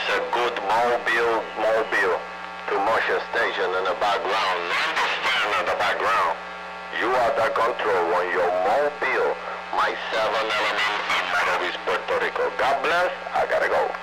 is a good mobile to Motion Station in the background. Understand in the background. You are the control on your mobile. My 7 element in Morovis, Puerto Rico. God bless. I gotta go.